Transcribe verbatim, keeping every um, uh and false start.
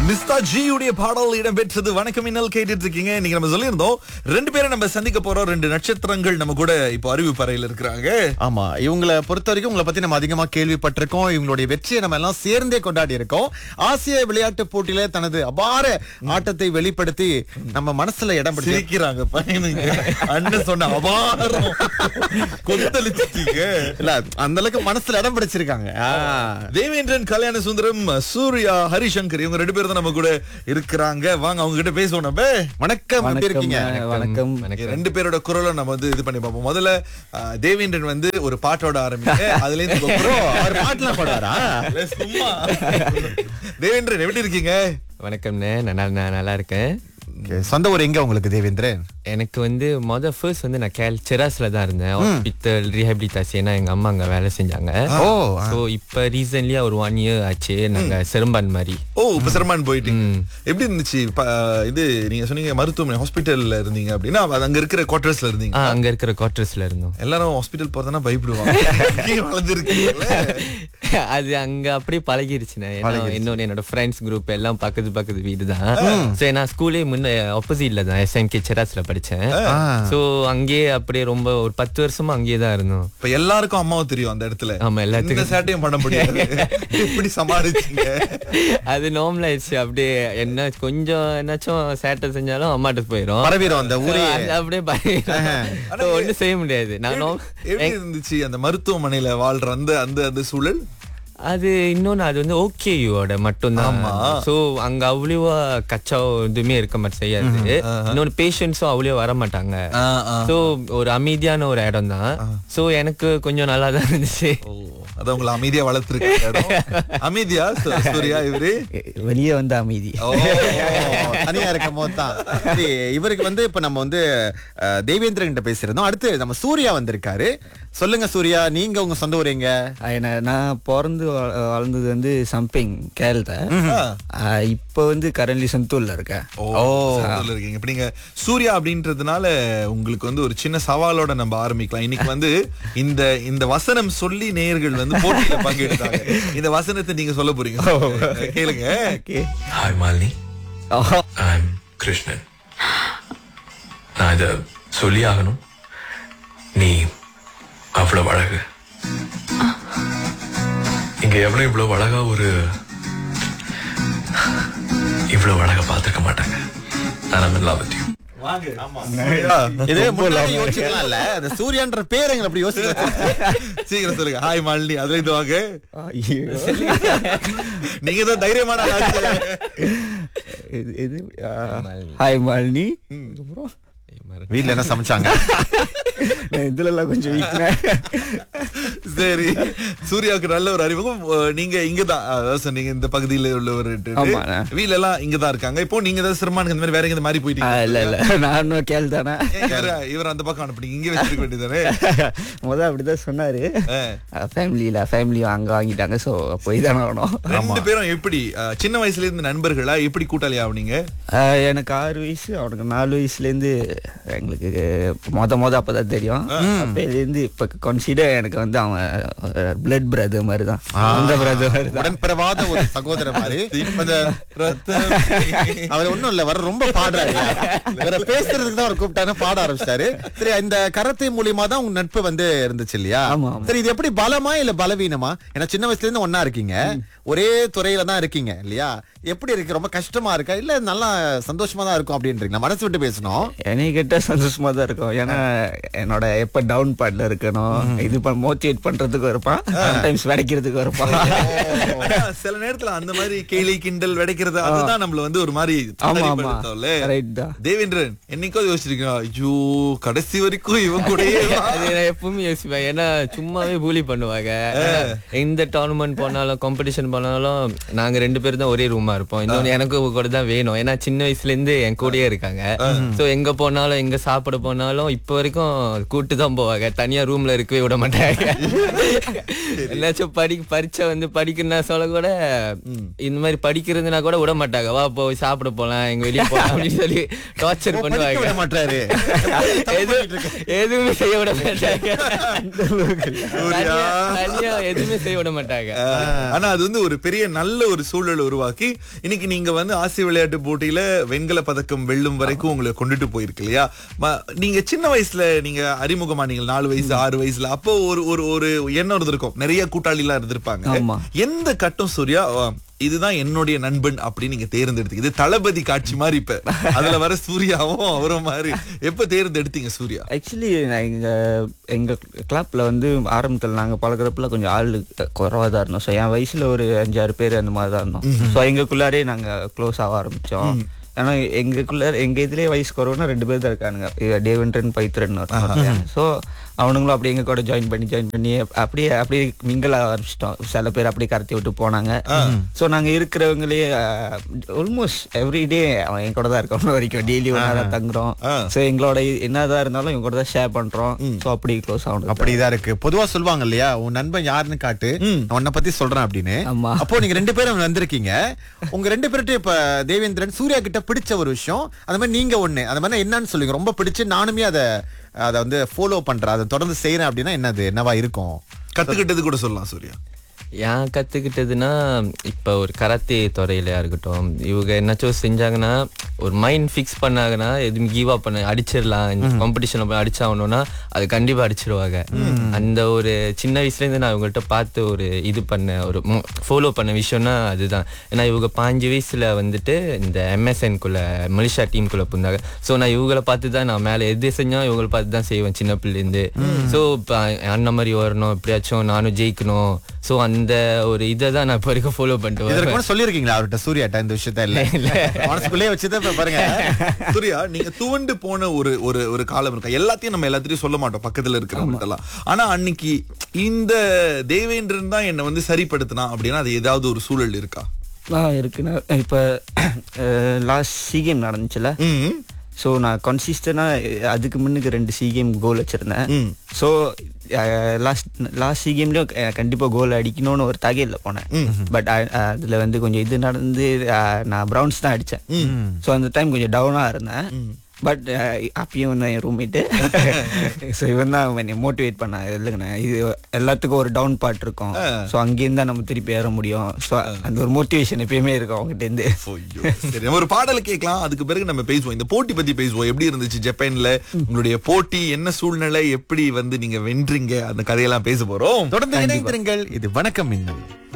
மிஸ்டா G உடைய பாடல் இடம்பெற்றது. வணக்கம் இன்னல் கேட்டுட்டு இருக்கீங்க. இன்னைக்கு நம்ம சொல்லியிருந்தோம் ரெண்டு பேரை நம்ம சந்திக்க போறோம். ரெண்டு நட்சத்திரங்கள் நம்ம கூட இப்போ அறிவிப்பறையில் இருக்கிறாங்க. ஆமா, இவங்களை பொறுத்த வரைக்கும் உங்களை பத்தி நம்ம அதிகமா கேள்விப்பட்டிருக்கோம். இவங்களுடைய வெற்றியை நம்ம எல்லாம் சேர்ந்தே கொண்டாடி இருக்கோம். ஆசிய விளையாட்டு போட்டியில தனது அபார ஆட்டத்தை வெளிப்படுத்தி நம்ம மனசுல இடம் பிடிச்சி சிரிக்கிறாங்க பையனுங்க. அண்ணன் சொன்ன அபாரம் கொந்தளிச்சிட்டீங்க. இல்ல, அந்த அளவுக்கு மனசுல இடம் பிடிச்சிருக்காங்க. ஆ. தேவேந்திரன், கல்யாண சுந்தரம், சூர்யா, ஹரிசங்கர் இவங்க ரெண்டு பேரும் தான் நம்ம கூட இருக்கிறாங்க. வாங்க அவங்க கிட்ட பேசுவோம். நம்ம வணக்கம், எப்படி இருக்கீங்க? வணக்கம். ரெண்டு பேரோட குரலும் நம்ம வந்து இது பண்ணி பார்ப்போம். முதல்ல அஹ், தேவேந்திரன் வந்து ஒரு பாட்டோட ஆரம்பிங்க. அதுல இருந்து அவர் பாட்டுலாம் பாடுவாரா? சும்மா தேவேந்திரன் எப்படி இருக்கீங்க? வணக்கம்ண்ணே, நான் நல்லா- நான் நல்லா இருக்கேன். Okay, சொந்த ஊர் எங்க உங்களுக்கு தேவேந்திரன்? எனக்கு வந்து மொதல் ஃபர்ஸ்ட் வந்து நான் கேல் செராஸ்ல தான் இருந்தேன். ஹாஸ்பிட்டல் ரீஹபிலிட்டேஷன், ஏன்னா எங்க அம்மா அங்க வேலை செஞ்சாங்க. ஓ, ஸோ இப்போ ரீசன்ட்லியா ஒரு ஒன் இயர் ஆச்சு நாங்க செரும்பான் மாதிரி. ஓ, இப்ப சிரமான் போயிட்டீங்க. எப்படி இருந்துச்சு? ப- இது நீங்க சொன்னீங்க மருத்துவமனை ஹாஸ்பிட்டல்ல இருந்தீங்க அப்படின்னா அது அங்க இருக்கிற குவார்டர்ஸ்ல இருந்தீங்க. ஆ, அங்க இருக்கிற குவார்டர்ஸ்ல இருந்தோம். எல்லாரும் ஹாஸ்பிட்டல் போறதுனா பயப்படுவாங்க. இங்கேயே வளர்ந்துருக்கீங்கல்ல. அது அங்க அப்படியே பழகிருச்சுண்ணே. ஏன்னா இன்னொன்னு என்னோட ஃப்ரெண்ட்ஸ் குரூப் எல்லாம் பக்கத்து பக்கத்து வீடு தான். ஸோ நான் ஸ்கூலே முன்ன ஆப்போசிட்ல தான் எஸ்என்கே செராஸ்ல படிச்சேன். ஸோ அங்கேயே அப்படியே ரொம்ப ஒரு பத்து வருஷமா அங்கேயே தான் இருந்தோம். இப்ப எல்லாருக்கும் அம்மாவை தெரியும் அந்த இடத்துல. ஆமா, எல்லாத்துக்கும். இந்த சேட்டையும் பண்ண முடியாது. எப்படி சமாளிச்சீங்க? அது நார்மல் ஆயிடுச்சு. அப்படியே என்ன கொஞ்சம் என்னாச்சும் சேட்டை செஞ்சாலும் அம்மாட்ட போயிரும். பரவிடும் அந்த ஊரே. So, அது அப்படியே பரவிடும். ஒண்ணும் செய்ய முடியாது. நானும் எப்படி இருந்துச்சு அந்த மருத்துவமனையில வாழ்ற அந்த அந்த அந்த சூழல்? அது இன்னொன்னு, அது வந்து ஓகேயோட மட்டும்தான். சோ அங்க அவ்வளவா கச்சா எதுவுமே இருக்க மாதிரி செய்யாது. இன்னொன்னு பேஷண்ட்ஸும் அவ்வளவா வர மாட்டாங்க. சோ ஒரு அமைதியான ஒரு இடம் தான். சோ எனக்கு கொஞ்சம் நல்லா தான் இருந்துச்சு. அதான் உங்களை அமைதியா வளர்த்துருக்கு. அமைதியா சு- சூர்யா இவரு வெளியே வந்த அமைதி. ஓ, தனியா இருக்கும் போது தான். சரி, இவருக்கு வந்து இப்ப நம்ம வந்து அஹ், தேவேந்திரன் கிட்ட பேசியிருந்தோம். அடுத்து நம்ம சூர்யா வந்திருக்காரு. சொல்லுங்க சூர்யா, நீங்க உங்க சொந்த ஊர் எங்க? என்ன- நான் பிறந்து வள- வளர்ந்தது வந்து சம்பிங் கேரள. இப்போ வந்து கரண்ட்லி சந்தூர்ல இருக்கேன். ஓ, சந்தோஷத்துல இருக்கீங்க. இப்ப நீங்க சூர்யா அப்படின்றதுனால உங்களுக்கு வந்து ஒரு சின்ன சவாலோட நம்ம ஆரம்பிக்கலாம். இன்னைக்கு வந்து இந்த இந்த வசனம் சொல்லி நேயர்கள் வந்து போட்டியில பங்கெடுத்தாங்க. இந்த வசனத்தை நீங்க சொல்ல போறீங்க. கேளுங்க. Hi Malini, I'm Krishnan. நான் இத சொல்லி ஆகணும். நீ அவ்வளவு அழகு. இங்க எவ்வளவு இவ்வளவு அழகா ஒரு இவ்வளவு அழகா பார்த்திருக்க மாட்டாங்க. நான் I'm in love with you. இது முன்னாடி யோசிக்கலாம்ல, அந்த சூர்யான்ற பேர் எங்களை அப்படி யோசிக்க சீக்கிரம் சொல்லுங்க. ஹாய் மாலினி, அதுல இருந்து வாங்க. நீங்க தான் தைரியமான ஆளு. இது- இது ஹாய் மாலினி. வீட்ல என்ன சமைச்சாங்க? நான் இதுல எல்லாம் கொஞ்சம் வீக்னேன். சரி, சூர்யாவுக்கு நல்ல ஒரு அறிமுகம். அஹ், நீங்க இங்கதான், அதாவது சொன்னீங்க இந்த பகுதியில உள்ளவர். ஆமாண்ணே. வீட்ல எல்லாம் இங்கதான் இருக்காங்க. இப்போ நீங்க ஏதாவது சிரமானுக்கு இந்த மாதிரி வேற எங்க மாறி போயிட்டீங்க? இல்ல இல்ல, நானும் கேள் தானே. ஏன் யாரு இவர் அந்த பக்கம் அனுப்புனீங்க? இங்க வச்சிருக்க வேண்டியதானே? முத அப்படிதான் சொன்னாரு. ஃபேமிலியில ஃபேமிலி அங்க வாங்கிட்டாங்க. சோ போய் தானே ஆகணும். ரெண்டு பேரும் எப்படி அஹ், சின்ன வயசுல இருந்து நண்பர்களா? எப்படி கூட்டாளி ஆவனீங்க? ஆஹ் எனக்கு ஆறு வயசு, அவனுக்கு நாலு வயசுல இருந்து எங்களுக்கு மொத மொத அப்பதான் தெரியும். அப்பையிலேருந்து இப்ப கன்சிடர் எனக்கு வந்து அவன் பிளட் பிரதர் மாதிரி தான். அந்த பிரதர் மாதிரி தான். உடன்பிறவாத ஒரு சகோதரர் மாதிரி. இப்ப இந்த அவர் ஒண்ணும் இல்ல, வர ரொம்ப பாடுறாரு. வேற பேசுறதுக்கு தான் அவர் கூப்பிட்டாரு, பாட ஆரம்பிச்சிட்டாரு. சரி, இந்த கரத்தை மூலியமா தான் உங்க நட்பு வந்து இருந்துச்சு இல்லையா? ஆமா, ஆமா. சரி, இது எப்படி பலமா இல்ல பலவீனமா? ஏன்னா சின்ன வயசுல இருந்து ஒன்னா இருக்கீங்க, ஒரே துறையில தான் இருக்கீங்க இல்லையா? எப்படி இருக்கு? ரொம்ப கஷ்டமா இருக்கா இல்ல நல்லா சந்தோஷமா தான் இருக்கும் அப்படின்றீங்களா? மனசு விட்டு பேசணும். என்னை கேட்டா சந்தோஷமா தான் இருக்கும். ஏன்னா என்னோட எப்ப டவுன் பார்ட்ல இருக்கணும், இது மோட்டிவேட் பண்றதுக்கு இருப்பான், சம்டைம்ஸ் வெடைக்கிறதுக்கு இருப்பான். ஆனா, சில நேரத்துல அந்த மாதிரி கேலி கிண்டல் வெடைக்கிறது அதுதான் நம்மள வந்து ஒரு மாதிரி ஆமா ஆமா, தனிப்படுத்தோம்ல. ரைட் தான். தேவேந்திரன் என்னைக்கோ யோசிச்சிருக்கீங்க, ஐயோ கடைசி வரைக்கும் இவன் கூடயே வா. அது நான் எப்பவுமே யோசிப்பேன். ஏன்னா சும்மாவே பூலி பண்ணுவாங்க. எந்த டோர்னமெண்ட் போனாலும் காம்படிஷன் போனாலும் நாங்க ரெண்டு பேரும் தான் ஒரே ரூமா இருப்போம். இன்னொன்னு எனக்கு கூட தான் வேணும். ஏன்னா சின்ன வயசுல இருந்து என் கூடயே இருக்காங்க. சோ எங்க போனாலும் போனாலும் எங்க சாப்பிட போனாலும் இப்ப வரைக்கும் கூட்டு தான் போவாங்க, தனியா ரூம்ல இருக்கவே விட மாட்டாங்க. என்னாச்சும் படி பரீட்சை வந்து படிக்கணும்னா சொல்ல கூட இந்த மாதிரி படிக்கிறதுனா கூட விட மாட்டாங்க. வா போய் சாப்பிட போலாம், எங்க வெளியே போலாம் அப்படின்னு சொல்லி டார்ச்சர் பண்ணுவாங்க. மாட்டாரு எதுவுமே செய்ய விட மாட்டாங்க, தனியா எதுவுமே செய்ய விட மாட்டாங்க. ஆனா அது வந்து ஒரு பெரிய நல்ல ஒரு சூழல் உருவாக்கி இன்னைக்கு நீங்க வந்து ஆசிய விளையாட்டு போட்டியில வெண்கல பதக்கம் வெல்லும் வரைக்கும் உங்களை கொண்டுட்டு போயிருக்கு இல்லையா? நீங்க சின்ன வயசுல நீங்க அறிமுகமானீங்க, நாலு வயசு ஆறு வயசுல, அப்போ ஒரு ஒரு ஒரு எண்ணம் இருந்திருக்கும், நிறைய கூட்டாளி எல்லாம் இருந்திருப்பாங்க. எந்த கட்டம் சூர்யா இதுதான் என்னுடைய நண்பன் அப்படின்னு நீங்க தேர்ந்தெடுத்தீங்க? இது தளபதி காட்சி மாதிரி இப்ப அதுல வர சூர்யாவும் அவரும் மாதிரி எப்ப தேர்ந்தெடுத்தீங்க சூர்யா? ஆக்சுவலி எங்க எங்க கிளப்ல வந்து ஆரம்பத்தில் நாங்க பழகிறப்பல கொஞ்சம் ஆள் குறைவா தான் இருந்தோம். ஸோ என் வயசுல ஒரு அஞ்சாறு பேர் அந்த மாதிரி தான் இருந்தோம். ஸோ எங்களுக்குள்ளாரே நாங்க க்ளோஸ் ஆக ஆரம்பிச்சோம். ஏன்னா எங்களுக்குள்ள எங்க இதுலயே வயசு குறைவுனா ரெண்டு பேர் தான் இருக்கானுங்க, டேவன்ட்ரன் பைத்ரன். ஸோ அவனுங்களும் அப்படி எங்க கூட ஜாயின் பண்ணி ஜாயின் பண்ணி அப்படியே அப்படியே மிங்கல் ஆரம்பிச்சிட்டோம். சில பேர் அப்படியே கடத்தி விட்டு போனாங்க. ஸோ நாங்க இருக்கிறவங்களே ஆல்மோஸ்ட் எவ்ரிடே அவன் என் கூட தான் இருக்கோம் வரைக்கும், டெய்லி ஒன்னா தான் தங்குறோம். ஸோ எங்களோட என்னதான் இருந்தாலும் இவங்க கூட தான் ஷேர் பண்றோம். ஸோ அப்படி க்ளோஸ் ஆகணும். அப்படிதான் இருக்கு. பொதுவா சொல்லுவாங்க இல்லையா, உன் நண்பன் யாருன்னு காட்டு, உன்னை பத்தி சொல்றேன் அப்படின்னு. அப்போ நீங்க ரெண்டு பேரும் வந்திருக்கீங்க. உங்க ரெண்டு பேர்கிட்ட இப்ப தேவேந்திரன் சூர்யா கிட்ட பிடிச்ச ஒரு விஷயம், அந்த மாதிரி நீங்க ஒண்ணு அந்த மாதிரி என்னன்னு சொல்லுங்க, ரொம்ப பிடிச்சு நானுமே அதை அதை வந்து ஃபாலோ பண்றேன், அதை தொடர்ந்து செய்யறேன் அப்படின்னா என்னது என்னவா இருக்கும்? கத்துக்கிட்டது கூட சொல்லலாம் சூர்யா. ஏன் கத்துக்கிட்டதுன்னா, இப்ப ஒரு கராத்தே துறையிலயா இருக்கட்டும், இவங்க என்னாச்சும் செஞ்சாங்கன்னா ஒரு மைண்ட் ஃபிக்ஸ் பண்ணாங்கன்னா எதுவும் கிவ் அப் பண்ண அடிச்சிடலாம், காம்படிஷன்ல போய் அடிச்சாகணும்னா அது கண்டிப்பா அடிச்சிருவாங்க. அந்த ஒரு சின்ன வயசுல இருந்து நான் இவங்கள்ட்ட பார்த்து ஒரு இது பண்ண ஒரு ஃபாலோ பண்ண விஷயம்னா அதுதான். ஏன்னா இவங்க பாஞ்சு வயசுல வந்துட்டு இந்த எம்எஸ்என் குள்ள மலேசியா டீம் குள்ள புந்தாங்க. ஸோ நான் இவங்களை பார்த்து தான் நான் மேலே எது செஞ்சாலும் இவங்களை பார்த்து தான் செய்வேன் சின்ன பிள்ளைலேருந்து. ஸோ அண்ணன் மாதிரி வரணும், எப்படியாச்சும் நானும் ஜெயிக்கணும். ஸோ அந்த ஒரு இதை தான் நான் இப்போ வரைக்கும் ஃபாலோ பண்ணிட்டு சொல்லிருக்கீங்களா அவர்கிட்ட சூர்யாட்ட இந்த விஷயத்த? இல்ல மனசுக்குள்ளே வச்சுதான் பாருங்க. சூர்யா, நீங்க துவண்டு போன ஒரு ஒரு ஒரு காலம் இருக்கா? எல்லாத்தையும் நம்ம எல்லாத்தையும் சொல்ல மாட்டோம் பக்கத்துல இருக்கிறவங்க, ஆனா அன்னைக்கு இந்த தேவேந்திரன் தான் என்ன வந்து சரிப்படுத்தினா அப்படின்னா அது ஏதாவது ஒரு சூழல் இருக்கா? இருக்குன்னா இப்ப லாஸ்ட் சி கேம் நடந்துச்சுல, ஸோ நான் கன்சிஸ்டண்டாக அதுக்கு முன்னுக்கு ரெண்டு சி கேம் கோல் வச்சுருந்தேன். ஸோ லாஸ்ட் லாஸ்ட் சி கேம்லேயும் கண்டிப்பாக கோல் அடிக்கணும்னு ஒரு தகையில் போனேன். பட் அதில் வந்து கொஞ்சம் இது நடந்து நான் ப்ரௌன்ஸ் தான் அடித்தேன். ஸோ அந்த டைம் கொஞ்சம் டவுனாக இருந்தேன். பட் அப்பயும் வந்து என் ரூம்மேட்டு ஸோ இவன் தான் என்னை மோட்டிவேட் பண்ண, இல்லைங்கண்ணா இது எல்லாத்துக்கும் ஒரு டவுன் பார்ட் இருக்கும், ஸோ அங்கேருந்து தான் நம்ம திருப்பி ஏற முடியும். ஸோ அந்த ஒரு மோட்டிவேஷன் எப்பயுமே இருக்கும் அவங்ககிட்ட. சரி, ஒரு பாடலை கேட்கலாம், அதுக்கு பிறகு நம்ம பேசுவோம், இந்த போட்டி பத்தி பேசுவோம். எப்படி இருந்துச்சு ஜப்பான்ல உங்களுடைய போட்டி, என்ன சூழ்நிலை, எப்படி வந்து நீங்க வென்றீங்க, அந்த கதையெல்லாம் பேச போறோம். தொடர்ந்து இணைந்திருங்கள். இது வணக்கம் மின்னல்.